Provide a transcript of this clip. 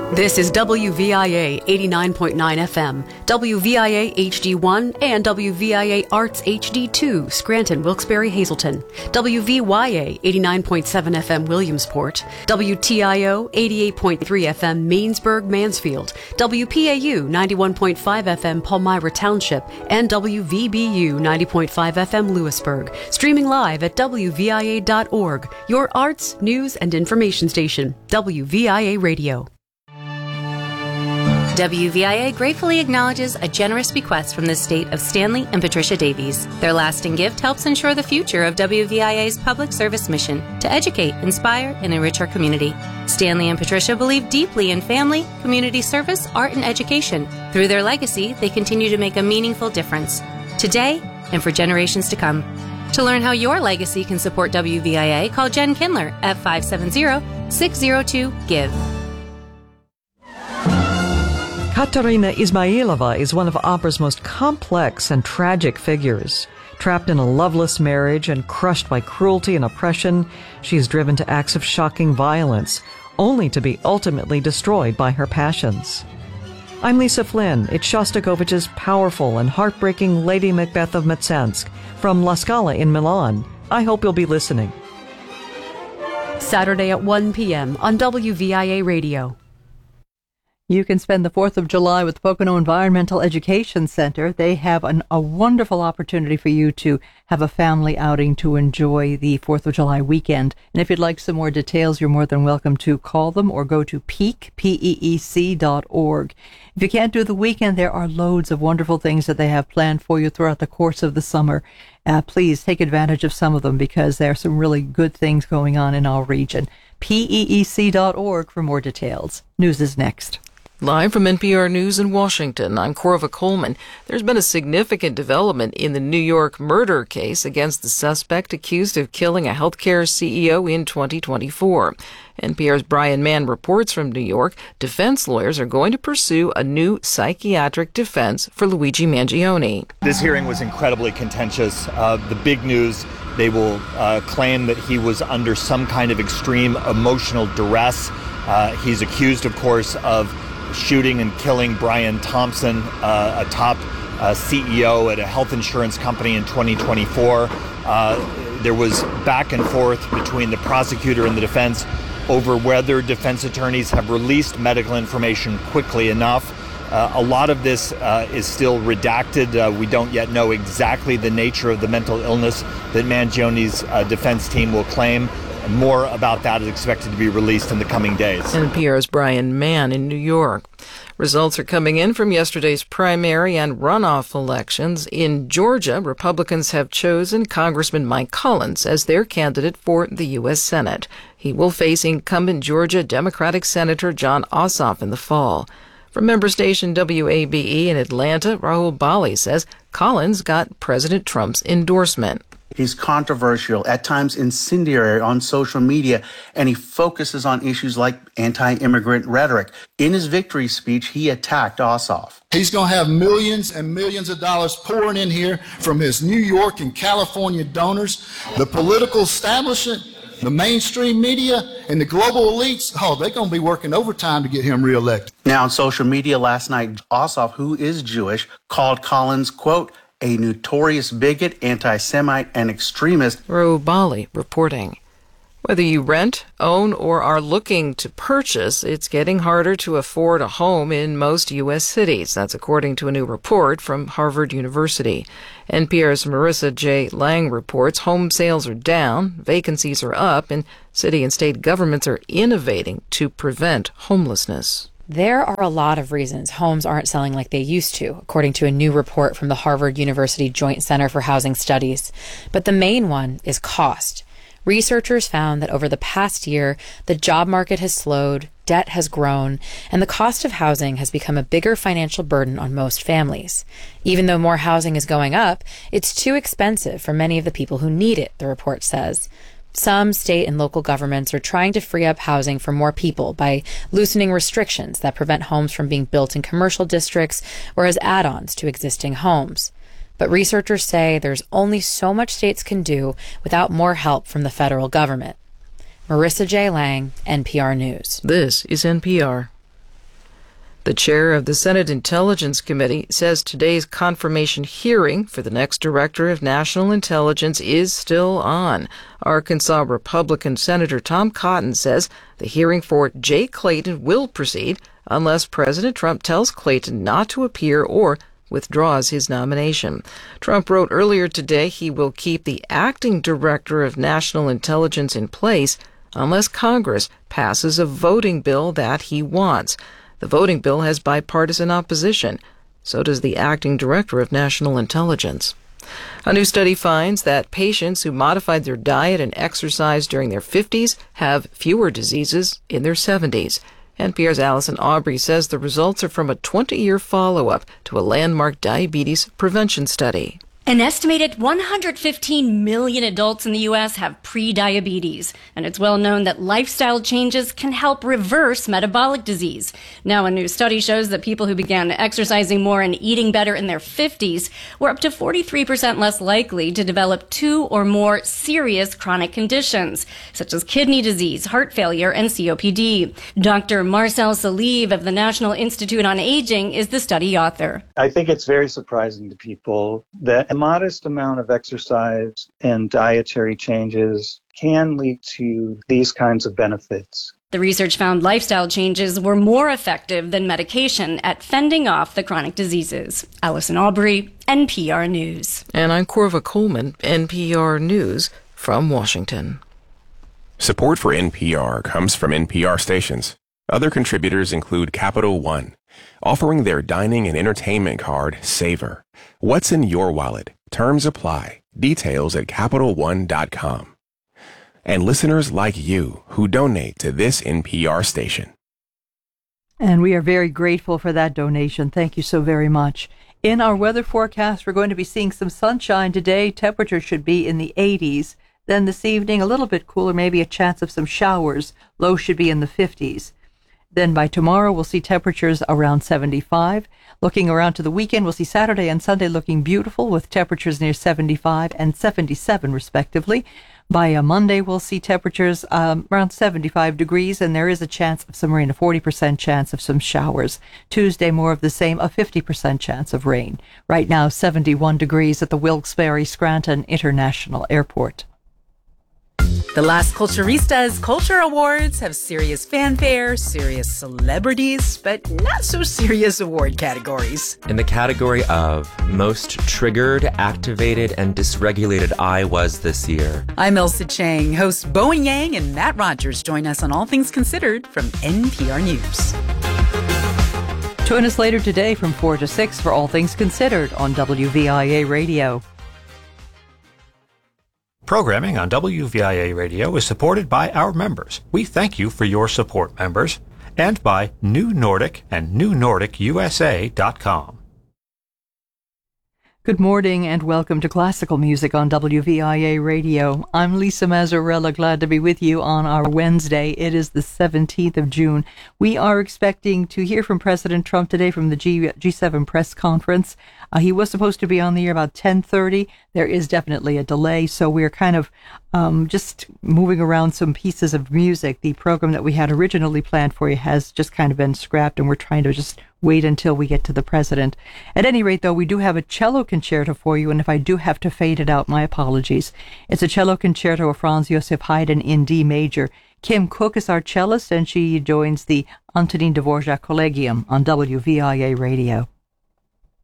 This is WVIA 89.9 FM, WVIA HD1, and WVIA Arts HD2, Scranton, Wilkes-Barre, Hazleton, WVYA 89.7 FM, Williamsport, WTIO 88.3 FM, Mainsburg, Mansfield, WPAU 91.5 FM, Palmyra Township, and WVBU 90.5 FM, Lewisburg. Streaming live at WVIA.org, your arts, news, and information station, WVIA Radio. WVIA gratefully acknowledges a generous bequest from the state of Stanley and Patricia Davies. Their lasting gift helps ensure the future of WVIA's public service mission to educate, inspire, and enrich our community. Stanley and Patricia believe deeply in family, community service, art, and education. Through their legacy, they continue to make a meaningful difference, today and for generations to come. To learn how your legacy can support WVIA, call Jen Kindler at 570-602-GIVE. Katerina Ismailova is one of opera's most complex and tragic figures. Trapped in a loveless marriage and crushed by cruelty and oppression, she is driven to acts of shocking violence, only to be ultimately destroyed by her passions. I'm Lisa Flynn. It's Shostakovich's powerful and heartbreaking Lady Macbeth of Mtsansk from La Scala in Milan. I hope you'll be listening. Saturday at 1 p.m. on WVIA Radio. You can spend the 4th of July with the Pocono Environmental Education Center. They have a wonderful opportunity for you to have a family outing to enjoy the 4th of July weekend. And if you'd like some more details, you're more than welcome to call them or go to peak.org. If you can't do the weekend, there are loads of wonderful things that they have planned for you throughout the course of the summer. Please take advantage of some of them because there are some really good things going on in our region. peec.org for more details. News is next. Live from NPR News in Washington, I'm Corva Coleman. There's been a significant development in the New York murder case against the suspect accused of killing a healthcare CEO in 2024. NPR's Brian Mann reports from New York. Defense lawyers are going to pursue a new psychiatric defense for Luigi Mangione. This hearing was incredibly contentious. The big news, they will claim that he was under some kind of extreme emotional duress. He's accused, of course, of shooting and killing Brian Thompson, a top CEO at a health insurance company in 2024. There was back and forth between the prosecutor and the defense over whether defense attorneys have released medical information quickly enough. A lot of this is still redacted. We don't yet know exactly the nature of the mental illness that Mangione's defense team will claim. More about that is expected to be released in the coming days. NPR's Brian Mann in New York. Results are coming in from yesterday's primary and runoff elections. In Georgia, Republicans have chosen Congressman Mike Collins as their candidate for the U.S. Senate. He will face incumbent Georgia Democratic Senator Jon Ossoff in the fall. From member station WABE in Atlanta, Rahul Bali says Collins got President Trump's endorsement. He's controversial, at times incendiary on social media, and he focuses on issues like anti-immigrant rhetoric. In his victory speech, he attacked Ossoff. He's going to have millions and millions of dollars pouring in here from his New York and California donors. The political establishment, the mainstream media, and the global elites, they're going to be working overtime to get him reelected. Now, on social media last night, Ossoff, who is Jewish, called Collins, quote, a notorious bigot, anti-Semite, and extremist. Rahul Bali reporting. Whether you rent, own, or are looking to purchase, it's getting harder to afford a home in most U.S. cities. That's according to a new report from Harvard University. NPR's Marissa J. Lang reports home sales are down, vacancies are up, and city and state governments are innovating to prevent homelessness. There are a lot of reasons homes aren't selling like they used to, according to a new report from the Harvard University Joint Center for Housing Studies. But the main one is cost. Researchers found that over the past year, the job market has slowed, debt has grown, and the cost of housing has become a bigger financial burden on most families. Even though more housing is going up, it's too expensive for many of the people who need it, the report says. Some state and local governments are trying to free up housing for more people by loosening restrictions that prevent homes from being built in commercial districts or as add-ons to existing homes. But researchers say there's only so much states can do without more help from the federal government. Marissa J. Lang, NPR News. This is NPR. The chair of the Senate Intelligence Committee says today's confirmation hearing for the next Director of National Intelligence is still on. Arkansas Republican Senator Tom Cotton says the hearing for Jay Clayton will proceed unless President Trump tells Clayton not to appear or withdraws his nomination. Trump wrote earlier today he will keep the acting Director of National Intelligence in place unless Congress passes a voting bill that he wants. The voting bill has bipartisan opposition. So does the acting Director of National Intelligence. A new study finds that patients who modified their diet and exercise during their 50s have fewer diseases in their 70s. NPR's Allison Aubrey says the results are from a 20-year follow-up to a landmark diabetes prevention study. An estimated 115 million adults in the U.S. have prediabetes, and it's well known that lifestyle changes can help reverse metabolic disease. Now, a new study shows that people who began exercising more and eating better in their 50s were up to 43% less likely to develop 2 or more serious chronic conditions, such as kidney disease, heart failure, and COPD. Dr. Marcel Salive of the National Institute on Aging is the study author. I think it's very surprising to people that a modest amount of exercise and dietary changes can lead to these kinds of benefits. The research found lifestyle changes were more effective than medication at fending off the chronic diseases. Allison Aubrey, NPR News. And I'm Corva Coleman, NPR News from Washington. Support for NPR comes from NPR stations. Other contributors include Capital One, offering their dining and entertainment card, Savor. What's in your wallet? Terms apply. Details at CapitalOne.com. And listeners like you who donate to this NPR station. And we are very grateful for that donation. Thank you so very much. In our weather forecast, we're going to be seeing some sunshine today. Temperatures should be in the 80s. Then this evening, a little bit cooler, maybe a chance of some showers. Low should be in the 50s. Then by tomorrow, we'll see temperatures around 75. Looking around to the weekend, we'll see Saturday and Sunday looking beautiful with temperatures near 75 and 77, respectively. By Monday, we'll see temperatures around 75 degrees, and there is a chance of some rain, a 40% chance of some showers. Tuesday, more of the same, a 50% chance of rain. Right now, 71 degrees at the Wilkes-Barre Scranton International Airport. The Las Culturistas Culture Awards have serious fanfare, serious celebrities, but not so serious award categories. In the category of Most Triggered, Activated, and Dysregulated I Was this year. I'm Elsa Chang. Hosts Bowen Yang and Matt Rogers join us on All Things Considered from NPR News. Join us later today from 4 to 6 for All Things Considered on WVIA Radio. Programming on WVIA Radio is supported by our members. We thank you for your support, members, and by New Nordic and NewNordicUSA.com. Good morning and welcome to Classical Music on WVIA Radio. I'm Lisa Mazzarella, glad to be with you on our Wednesday. It is the 17th of June. We are expecting to hear from President Trump today from the G7 press conference. He was supposed to be on the air about 10:30. There is definitely a delay, so we're kind of just moving around some pieces of music. The program that we had originally planned for you has just kind of been scrapped, and we're trying to just wait until we get to the president. At any rate, though, we do have a cello concerto for you, and if I do have to fade it out, my apologies. It's a cello concerto of Franz Joseph Haydn in D major. Kim Cook is our cellist, and she joins the Antonin Dvorak Collegium on WVIA Radio.